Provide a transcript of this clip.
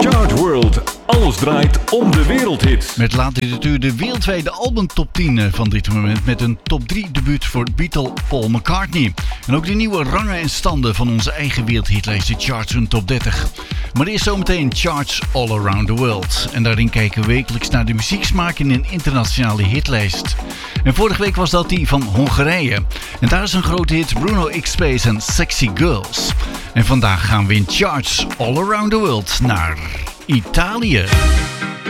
Chart World. Alles draait om de wereldhit. Met literatuur de wereldwijde albumtop 10 van dit moment. Met een top 3 debuut voor Beatle Paul McCartney. En ook de nieuwe rangen en standen van onze eigen wereldhitlijst, de Charts en Top 30. Maar eerst zometeen Charts All Around the World. En daarin kijken we wekelijks naar de muzieksmaak in een internationale hitlijst. En vorige week was dat die van Hongarije. En daar is een grote hit, Bruno X Space en Sexy Girls. En vandaag gaan we in Charts All Around the World naar Italië.